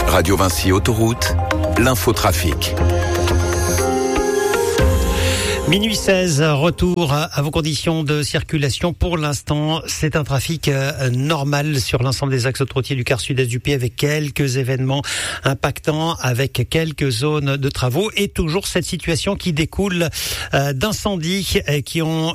Radio Vinci Autoroute, l'infotrafic. Minuit 16, retour à vos conditions de circulation. Pour l'instant, c'est un trafic normal sur l'ensemble des axes autoroutiers du quart sud-est du pays, avec quelques événements impactants, avec quelques zones de travaux et toujours cette situation qui découle d'incendies qui ont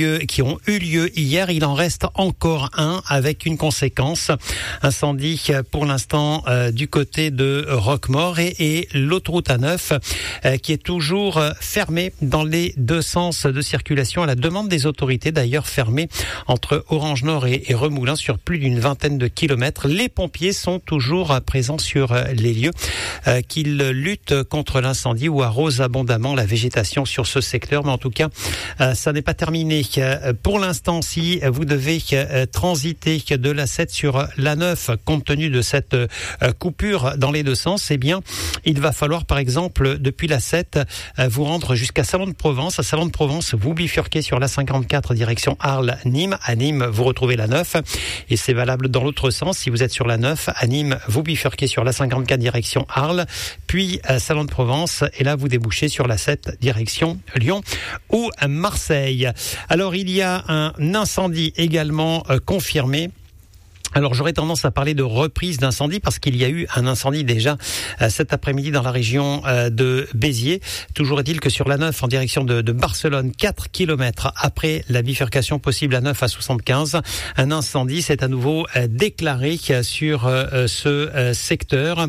eu lieu hier. Il en reste encore un avec une conséquence. Incendie pour l'instant du côté de Roquemaure et l'autoroute A9 qui est toujours fermée dans les deux sens de circulation à la demande des autorités, d'ailleurs fermée entre Orange Nord et Remoulins sur plus d'une vingtaine de kilomètres. Les pompiers sont toujours présents sur les lieux, qu'ils luttent contre l'incendie ou arrosent abondamment la végétation sur ce secteur. Mais en tout cas, ça n'est pas terminé. Pour l'instant, si vous devez transiter de l'A7 sur l'A9, compte tenu de cette coupure dans les deux sens, eh bien, il va falloir par exemple depuis l'A7 vous rendre jusqu'à Salon-de-Provence. À Salon-de-Provence, vous bifurquez sur l'A54 direction Arles-Nîmes. À Nîmes, vous retrouvez l'A9 et c'est valable dans l'autre sens. Si vous êtes sur l'A9, à Nîmes, vous bifurquez sur l'A54 direction Arles, puis Salon-de-Provence et là vous débouchez sur l'A7 direction Lyon ou Marseille. Alors il y a un incendie également confirmé. Alors j'aurais tendance à parler de reprise d'incendie parce qu'il y a eu un incendie déjà cet après-midi dans la région de Béziers. Toujours est-il que sur l'A9 en direction de Barcelone, 4 kilomètres après la bifurcation possible A9 à 75, un incendie s'est à nouveau déclaré sur ce secteur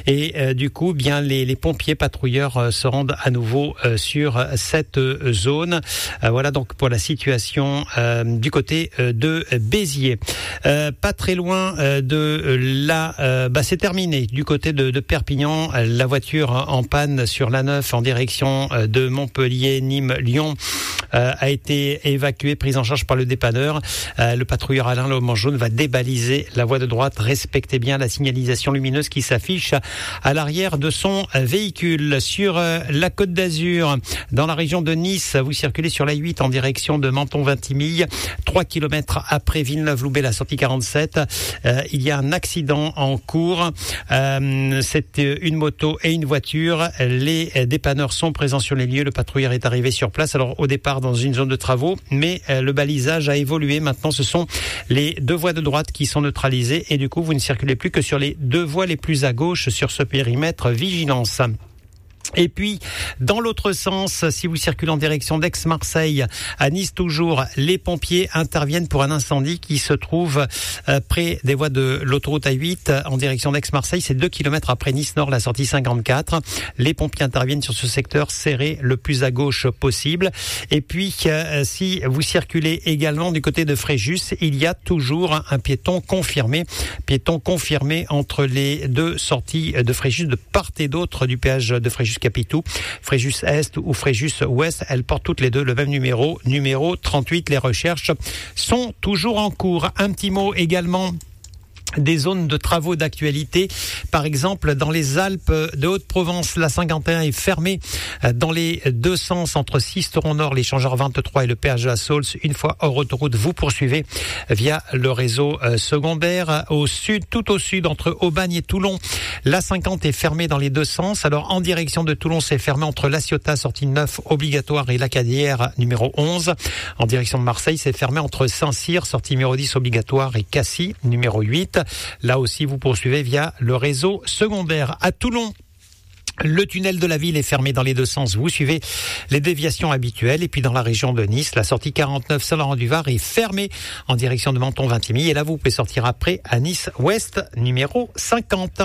et du coup bien les pompiers patrouilleurs se rendent à nouveau sur cette zone. Voilà donc pour la situation du côté de Béziers. Pas très loin de là, c'est terminé. Du côté de Perpignan, la voiture en panne sur l'A9 en direction de Montpellier, Nîmes, Lyon a été évacuée, prise en charge par le dépanneur. Le patrouilleur Alain Loman Jaune va débaliser la voie de droite. Respectez bien la signalisation lumineuse qui s'affiche à l'arrière de son véhicule. Sur la Côte d'Azur, dans la région de Nice, vous circulez sur la 8 en direction de Menton-Vintimille, 3 kilomètres après Villeneuve-Loubet, la sortie 47. Il y a un accident en cours. C'est une moto et une voiture. Les dépanneurs sont présents sur les lieux. Le patrouilleur est arrivé sur place. Alors au départ dans une zone de travaux, mais le balisage a évolué. Maintenant, ce sont les deux voies de droite qui sont neutralisées et du coup, vous ne circulez plus que sur les deux voies les plus à gauche sur ce périmètre vigilance. Et puis, dans l'autre sens, si vous circulez en direction d'Aix-Marseille, à Nice toujours, les pompiers interviennent pour un incendie qui se trouve près des voies de l'autoroute A8 en direction d'Aix-Marseille. C'est 2 kilomètres après Nice-Nord, la sortie 54. Les pompiers interviennent sur ce secteur serré le plus à gauche possible. Et puis, si vous circulez également du côté de Fréjus, il y a toujours un piéton confirmé entre les deux sorties de Fréjus de part et d'autre du péage de Fréjus Capitou, Fréjus Est ou Fréjus Ouest, elles portent toutes les deux le même numéro 38. Les recherches sont toujours en cours. Un petit mot également des zones de travaux d'actualité. Par exemple, dans les Alpes de Haute-Provence, la 51 est fermée dans les deux sens entre Sisteron-Nord, l'échangeur 23 et le péage à Saulx. Une fois hors autoroute, vous poursuivez via le réseau secondaire. Au sud, tout au sud, entre Aubagne et Toulon, la 50 est fermée dans les deux sens. Alors, en direction de Toulon, c'est fermé entre La Ciotat, sortie 9 obligatoire, et l'Acadière, numéro 11. En direction de Marseille, c'est fermé entre Saint-Cyr, sortie numéro 10 obligatoire, et Cassis, numéro 8. Là aussi, vous poursuivez via le réseau secondaire. À Toulon, le tunnel de la ville est fermé dans les deux sens. Vous suivez les déviations habituelles. Et puis dans la région de Nice, la sortie 49 Saint-Laurent-du-Var est fermée en direction de Menton-Vintimille. Et là, vous pouvez sortir après à Nice Ouest, numéro 50.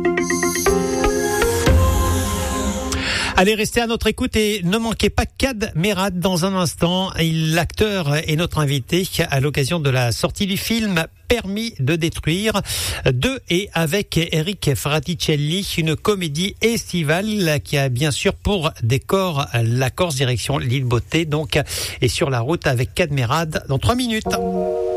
Allez, restez à notre écoute et ne manquez pas Kad Merad dans un instant. L'acteur est notre invité à l'occasion de la sortie du film Permis de détruire de et avec Eric Fraticelli, une comédie estivale qui a bien sûr pour décor la Corse direction l'île Beauté, donc, et sur la route avec Kad Merad dans 3 minutes.